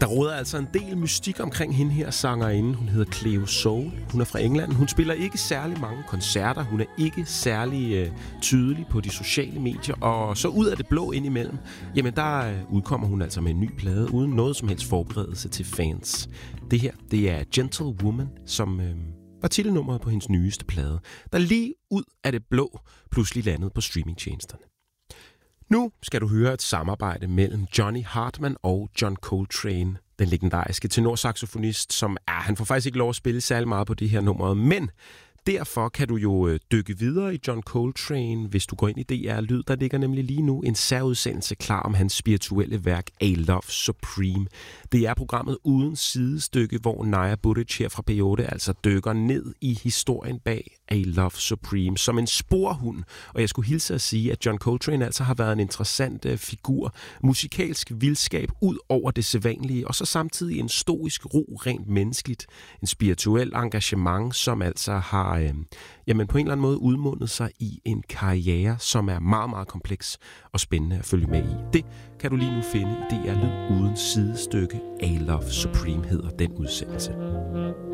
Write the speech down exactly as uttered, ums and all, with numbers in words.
Der råder altså en del mystik omkring hende her sangerinde. Hun hedder Cleo Sol. Hun er fra England. Hun spiller ikke særlig mange koncerter. Hun er ikke særlig øh, tydelig på de sociale medier. Og så ud af det blå indimellem, jamen der øh, udkommer hun altså med en ny plade, uden noget som helst forberedelse til fans. Det her, det er Gentle Woman, som øh, var titelnummeret på hendes nyeste plade, der lige ud af det blå pludselig landede på streamingtjenesterne. Nu skal du høre et samarbejde mellem Johnny Hartman og John Coltrane, den legendariske tenorsaxofonist, som er, han får faktisk ikke lov at spille særlig meget på det her nummer, men derfor kan du jo dykke videre i John Coltrane, hvis du går ind i D R Lyd. Der ligger nemlig lige nu en særudsendelse klar om hans spirituelle værk A Love Supreme. Det er programmet uden sidestykke, hvor Naya Buric her fra P otte altså dykker ned i historien bag A Love Supreme som en sporhund. Og jeg skulle hilse at sige, at John Coltrane altså har været en interessant uh, figur. Musikalsk vildskab ud over det sædvanlige, og så samtidig en stoisk ro rent menneskeligt. En spirituel engagement, som altså har øh, jamen på en eller anden måde udmundet sig i en karriere, som er meget, meget kompleks og spændende at følge med i. Det kan du lige nu finde i D R Lyd uden sidestykke. A Love Supreme hedder den udsendelse.